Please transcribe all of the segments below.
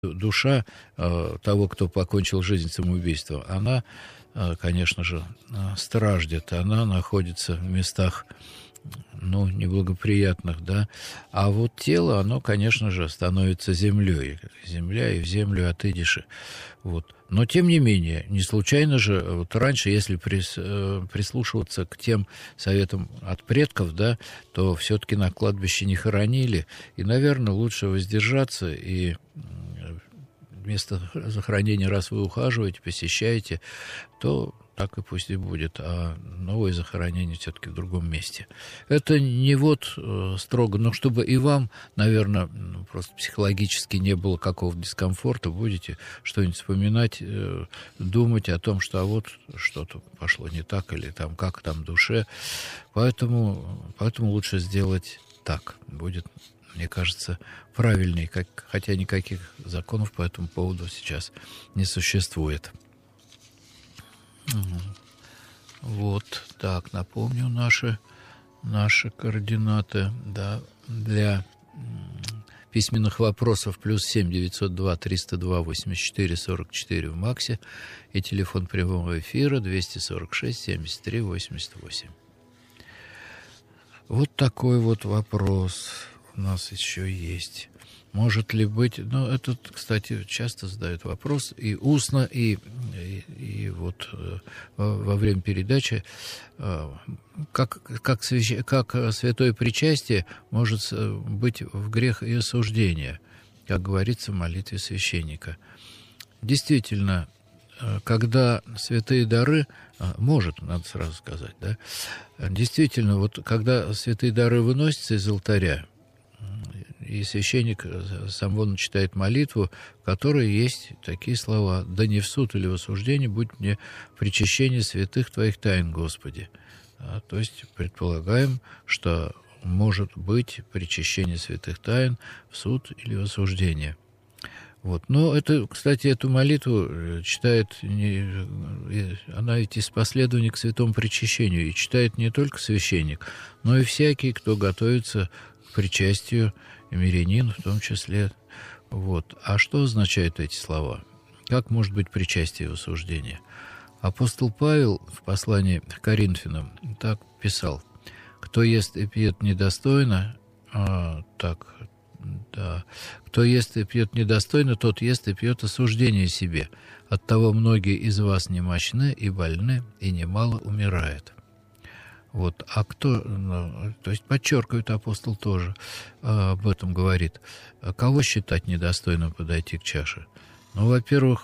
душа того, кто покончил жизнь самоубийством, она, конечно же, страждет, она находится в местах, ну, неблагоприятных, да, а вот тело, оно, конечно же, становится землей, земля, и в землю отыдешь, вот. Но, тем не менее, не случайно же, вот раньше, если прислушиваться к тем советам от предков, да, то все-таки на кладбище не хоронили, и, наверное, лучше воздержаться, и место захоронения, раз вы ухаживаете, посещаете, то так и пусть и будет, а новое захоронение все-таки в другом месте. Это не вот строго, но чтобы и вам, наверное, просто психологически не было какого-то дискомфорта, будете что-нибудь вспоминать, думать о том, что а вот что-то пошло не так, или там как там в душе. Поэтому лучше сделать так. Будет, мне кажется, правильней, хотя никаких законов по этому поводу сейчас не существует. Вот, так, напомню наши координаты, да, для письменных вопросов +7 902 302 84 44 в МАКСе и телефон прямого эфира 246 73 88. Вот такой вот вопрос у нас еще есть. Может ли быть... Ну, это, кстати, часто задают вопрос и устно, и вот во время передачи, как святое причастие может быть в грех и осуждение, как говорится в молитве священника. Действительно, когда святые дары... Может, надо сразу сказать, да? Действительно, вот когда святые дары выносятся из алтаря, и священник сам читает молитву, в которой есть такие слова: «Да не в суд или в осуждение будет мне причащение святых Твоих тайн, Господи». То есть предполагаем, что может быть причащение святых тайн в суд или в осуждение. Вот. Но это, кстати, эту молитву читает, она ведь из последования к святому причащению, и читает не только священник, но и всякий, кто готовится к причастию, и мирянин в том числе. Вот. А что означают эти слова? Как может быть причастие в осуждение? Апостол Павел в послании к Коринфянам так писал: «Кто ест и пьет недостойно, кто ест и пьет недостойно, тот ест и пьет осуждение себе. Оттого многие из вас немощны и больны, и немало умирает». Вот. А кто, то есть подчеркивает апостол тоже, об этом говорит. Кого считать недостойным подойти к чаше? Ну, во-первых,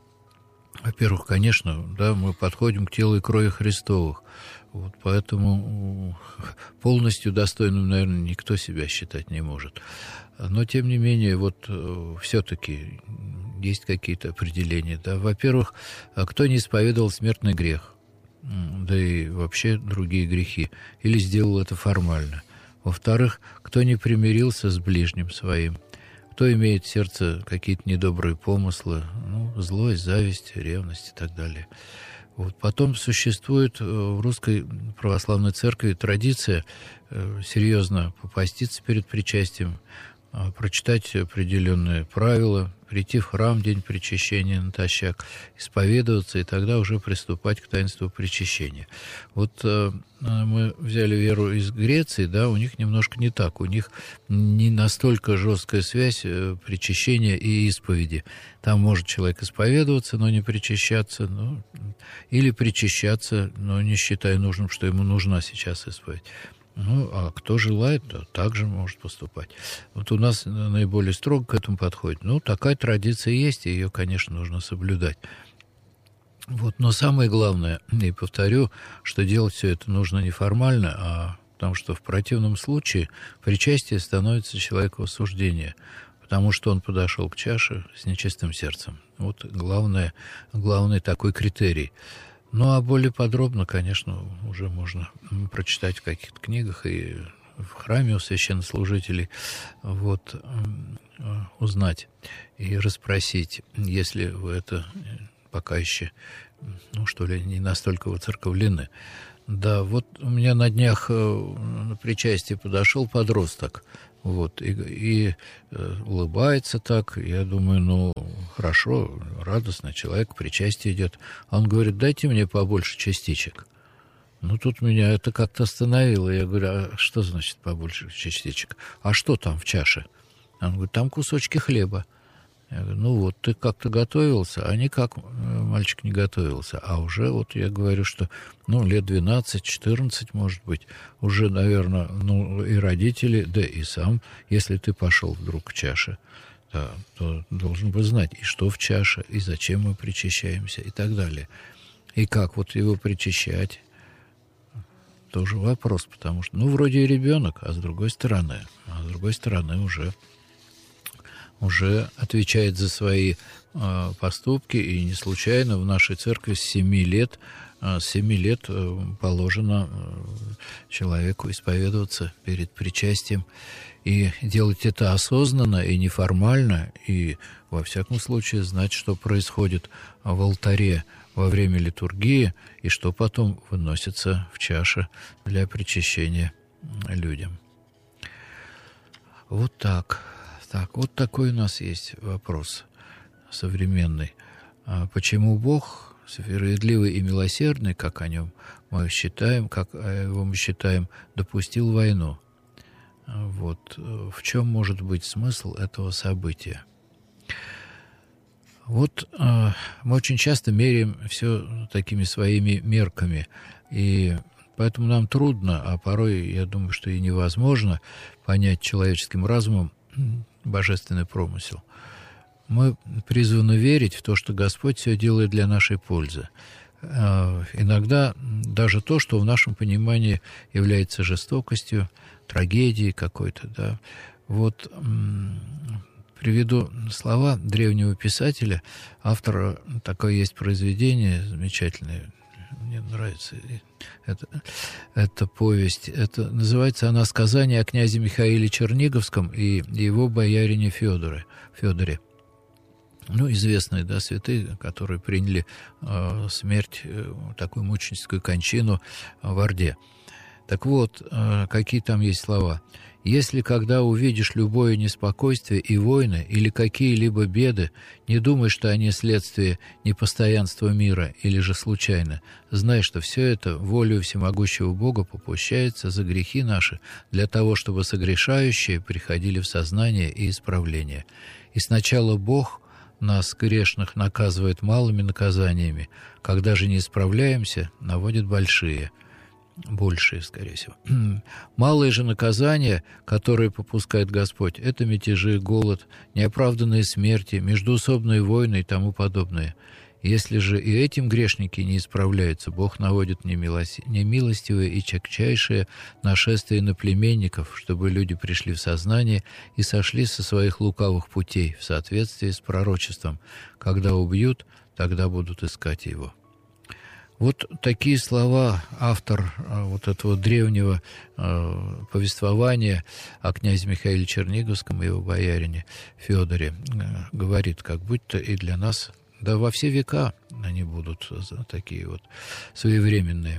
конечно, да, мы подходим к телу и крови Христовых. Вот, поэтому полностью достойным, наверное, никто себя считать не может. Но, тем не менее, вот все-таки есть какие-то определения. Да? Во-первых, кто не исповедовал смертный грех, да и вообще другие грехи, или сделал это формально. Во-вторых, кто не примирился с ближним своим, кто имеет в сердце какие-то недобрые помыслы, злость, зависть, ревность и так далее. Вот. Потом существует в Русской Православной Церкви традиция серьезно попаститься перед причастием, прочитать определенные правила, прийти в храм в день причащения натощак, исповедоваться и тогда уже приступать к таинству причащения. Вот мы взяли веру из Греции, да, у них немножко не так, у них не настолько жесткая связь причащения и исповеди. Там может человек исповедоваться, но не причащаться, или причащаться, но не считая нужным, что ему нужна сейчас исповедь. А кто желает, то также может поступать. Вот у нас наиболее строго к этому подходит. Такая традиция есть, и ее, конечно, нужно соблюдать. Вот. Но самое главное, и повторю, что делать все это нужно не формально, потому что в противном случае причастие становится человеку осуждение, потому что он подошел к чаше с нечистым сердцем. Вот главный такой критерий. А более подробно, конечно, уже можно прочитать в каких-то книгах и в храме у священнослужителей, узнать и расспросить, если вы это пока еще, не настолько воцерковлены. Да, вот у меня на днях на причастие подошел подросток. Вот, улыбается так. Я думаю, ну, хорошо, радостно, человек к причастию идет. А он говорит, дайте мне побольше частичек. Ну, тут меня это как-то остановило. Я говорю, а что значит побольше частичек? А что там в чаше? Он говорит, там кусочки хлеба. Я говорю, ну вот, ты как-то готовился, а никак мальчик не готовился. А уже вот я говорю, что, ну, лет 12-14, может быть, уже, наверное, ну, и родители, да и сам, если ты пошел вдруг к чаше, да, то должен бы знать, и что в чаше, и зачем мы причащаемся, и так далее. И как вот его причащать, тоже вопрос, потому что, ну, вроде и ребенок, а с другой стороны уже отвечает за свои поступки, и не случайно в нашей церкви с 7 лет положено человеку исповедоваться перед причастием и делать это осознанно и неформально, и во всяком случае знать, что происходит в алтаре во время литургии и что потом выносится в чаше для причащения людям. Вот так. Так, вот такой у нас есть вопрос современный. Почему Бог, справедливый и милосердный, как о нем мы считаем, допустил войну? Вот в чем может быть смысл этого события? Вот мы очень часто меряем все такими своими мерками, и поэтому нам трудно, а порой, я думаю, что и невозможно понять человеческим разумом божественный промысел. Мы призваны верить в то, что Господь все делает для нашей пользы. Иногда даже то, что в нашем понимании является жестокостью, трагедией какой-то, да. Вот приведу слова древнего писателя, автора, такое есть произведение замечательное, мне нравится эта повесть. Это называется она «Сказание о князе Михаиле Черниговском и его боярине Федоре». Ну, известные, да, святые, которые приняли смерть, такую мученическую кончину в Орде. Так вот, какие там есть слова. «Если, когда увидишь любое неспокойствие и войны или какие-либо беды, не думай, что они следствие непостоянства мира или же случайно, знай, что все это волею всемогущего Бога попущается за грехи наши, для того, чтобы согрешающие приходили в сознание и исправление. И сначала Бог нас, грешных, наказывает малыми наказаниями, когда же не исправляемся, наводит большие». Большие, скорее всего. Малые же наказания, которые попускает Господь, это мятежи, голод, неоправданные смерти, междоусобные войны и тому подобное. Если же и этим грешники не исправляются, Бог наводит немилостивое и чагчайшее нашествие на племенников, чтобы люди пришли в сознание и сошли со своих лукавых путей в соответствии с пророчеством. Когда убьют, тогда будут искать его». Вот такие слова автор вот этого древнего повествования о князе Михаиле Черниговском и его боярине Федоре говорит, как будто и для нас, да во все века они будут такие вот своевременные.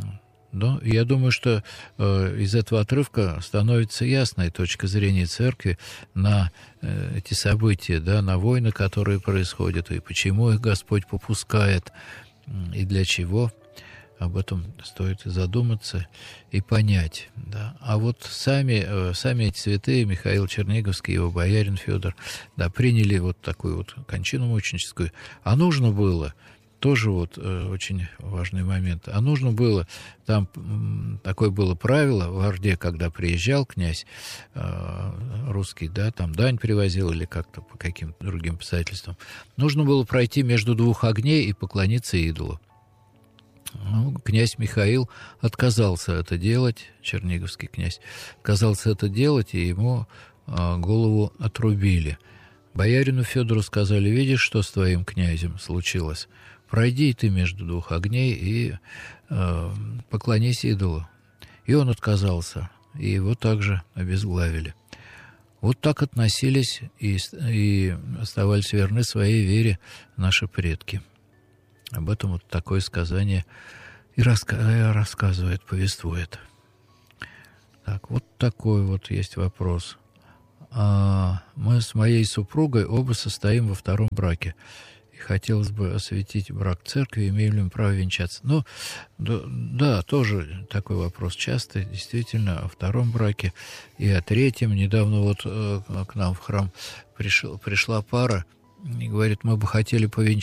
Но я думаю, что из этого отрывка становится ясной точка зрения церкви на эти события, да, на войны, которые происходят, и почему их Господь попускает, и для чего. Об этом стоит задуматься и понять. Да. А вот сами эти святые, Михаил Черниговский и его боярин Федор, да, приняли вот такую вот кончину мученическую. А нужно было, тоже вот очень важный момент, а нужно было, там такое было правило в Орде, когда приезжал князь русский, да, там дань привозил или как-то по каким-то другим обстоятельствам, нужно было пройти между двух огней и поклониться идолу. Ну, князь Михаил отказался это делать, черниговский князь, отказался это делать, и ему голову отрубили. Боярину Федору сказали: видишь, что с твоим князем случилось? Пройди ты между двух огней и поклонись идолу. И он отказался, и его также обезглавили. Вот так относились и оставались верны своей вере наши предки. Об этом вот такое сказание и рассказывает, повествует. Так, вот такой вот есть вопрос. Мы с моей супругой оба состоим во втором браке. И хотелось бы осветить брак в церкви, имеем ли мы право венчаться. Ну, да, тоже такой вопрос часто, действительно, о втором браке и о третьем. Недавно вот к нам в храм пришла пара и говорит, мы бы хотели повенчаться